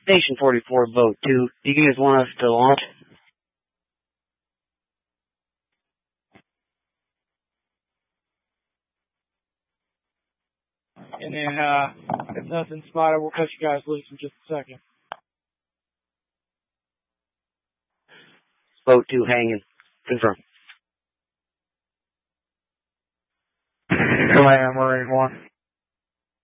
Station 44, Boat 2. Do you guys want us to launch? And then, if nothing's spotted, we'll cut you guys loose in just a second. Boat 2 hanging. Confirm. Command, Marine 1.